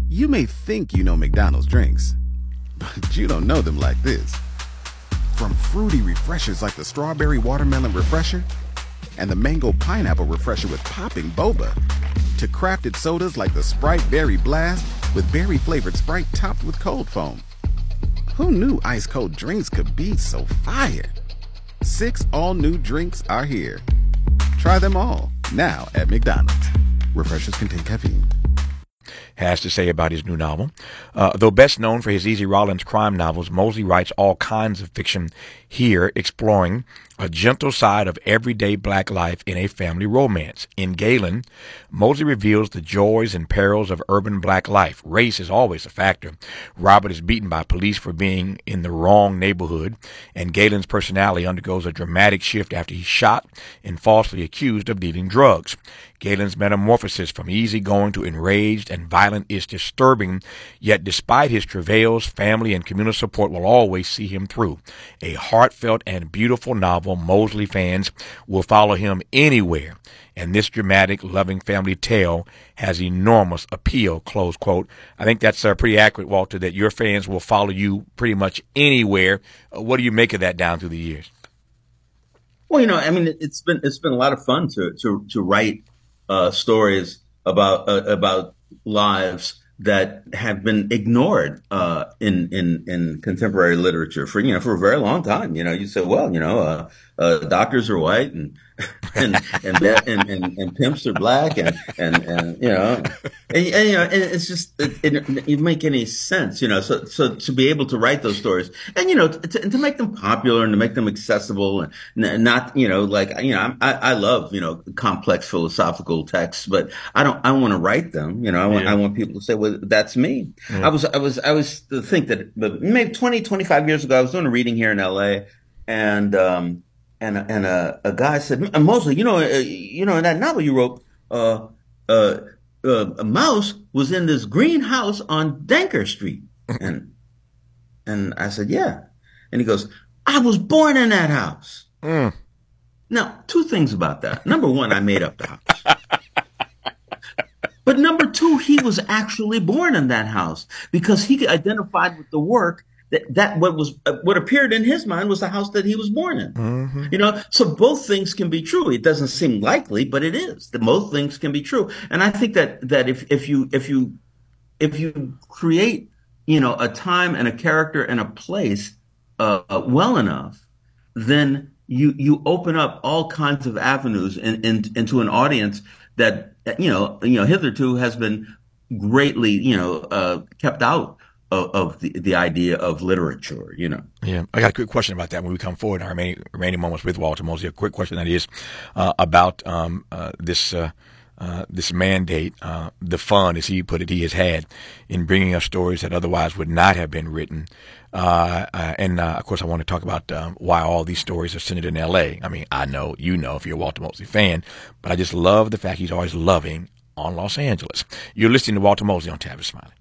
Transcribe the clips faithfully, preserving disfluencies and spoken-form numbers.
You may think you know McDonald's drinks, but you don't know them like this. From fruity refreshers like the Strawberry Watermelon Refresher and the Mango Pineapple Refresher with popping boba, to crafted sodas like the Sprite Berry Blast with berry-flavored Sprite topped with cold foam. Who knew ice-cold drinks could be so fire? Six all-new drinks are here. Try them all, now at McDonald's. Refreshers contain caffeine. Has to say about his new novel. Uh, though best known for his Easy Rawlins crime novels, Mosley writes all kinds of fiction here, exploring a gentle side of everyday black life in a family romance. In Galen, Mosley reveals the joys and perils of urban black life. Race is always a factor. Robert is beaten by police for being in the wrong neighborhood, and Galen's personality undergoes a dramatic shift after he's shot and falsely accused of dealing drugs. Galen's metamorphosis from easygoing to enraged and violent is disturbing, yet despite his travails, family and communal support will always see him through. A heartfelt and beautiful novel. Mosley fans will follow him anywhere, and this dramatic, loving family tale has enormous appeal, close quote. I think that's uh, pretty accurate, Walter, that your fans will follow you pretty much anywhere. Uh, what do you make of that down through the years? Well, you know, I mean, it's been it's been a lot of fun to to to write uh, stories about uh, about lives that have been ignored uh, in in in contemporary literature for you know for a very long time. You know, you say, well, you know, uh, uh, doctors are white and and and, and and and pimps are black and and, and you know and, and you know and it's just it, it, it doesn't make any sense. You know, so so to be able to write those stories and you know to, to make them popular and to make them accessible and not you know like you know I I love you know complex philosophical texts, but I don't I want to write them. You know, I want yeah. I want people to say, well, that's me. Mm. I was, I was, I was to think that maybe twenty, twenty-five years ago, I was doing a reading here in L A and, um, and, and, a, a guy said, Mosley, you know, uh, you know, in that novel you wrote, uh, uh, uh, a mouse was in this greenhouse on Danker Street. And, and I said, yeah. And he goes, I was born in that house. Mm. Now, two things about that. Number one, I made up the house. But number two, he was actually born in that house because he identified with the work that, that what was what appeared in his mind was the house that he was born in. Mm-hmm. You know, so both things can be true. It doesn't seem likely, but it is. That both things can be true. And I think that that if if you if you if you create you know a time and a character and a place uh, well enough, then you you open up all kinds of avenues in, in, into an audience that you know you know hitherto has been greatly you know uh, kept out of, of the the idea of literature. You know. Yeah, I got a quick question about that when we come forward in our remaining, remaining moments with Walter Mosley. A quick question that is uh, about um, uh, this. Uh, Uh, this mandate, uh, the fun, as he put it, he has had in bringing us stories that otherwise would not have been written. Uh, uh, and, uh, of course, I want to talk about um, why all these stories are centered in L A. I mean, I know, you know, if you're a Walter Mosley fan, but I just love the fact he's always loving on Los Angeles. You're listening to Walter Mosley on Tavis Smiley.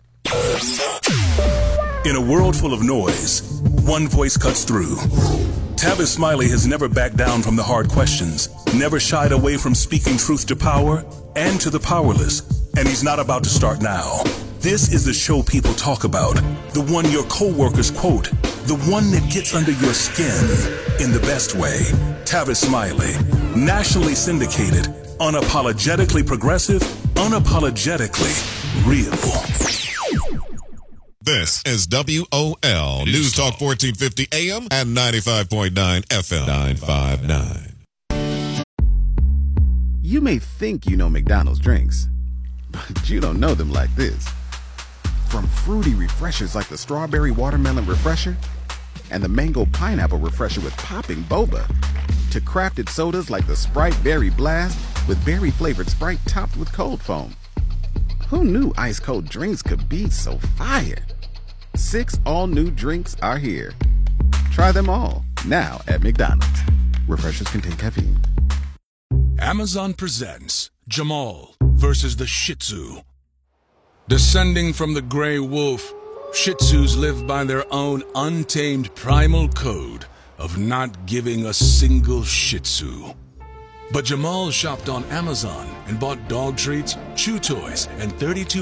In a world full of noise, one voice cuts through. Tavis Smiley has never backed down from the hard questions, never shied away from speaking truth to power and to the powerless, and he's not about to start now. This is the show people talk about, the one your coworkers quote, the one that gets under your skin in the best way. Tavis Smiley, nationally syndicated, unapologetically progressive, unapologetically real. This is W O L News Talk fourteen fifty A M and ninety-five point nine F M. nine five nine. You may think you know McDonald's drinks, but you don't know them like this. From fruity refreshers like the Strawberry Watermelon Refresher and the Mango Pineapple Refresher with popping boba, to crafted sodas like the Sprite Berry Blast with berry-flavored Sprite topped with cold foam. Who knew ice-cold drinks could be so fire? Six all-new drinks are here. Try them all, now at McDonald's. Refreshers contain caffeine. Amazon presents Jamal versus the Shih Tzu. Descending from the gray wolf, Shih Tzus live by their own untamed primal code of not giving a single Shih Tzu. But Jamal shopped on Amazon and bought dog treats, chew toys, and thirty-two